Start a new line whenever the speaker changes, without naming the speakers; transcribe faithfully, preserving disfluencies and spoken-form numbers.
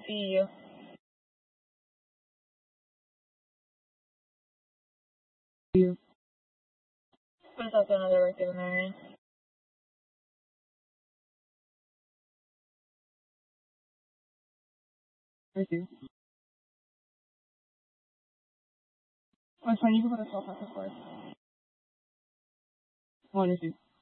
see you.
You.
Put us also another work given Marion.
I see.
Oh, it's fine. You can put a twelve, of course.
One issue.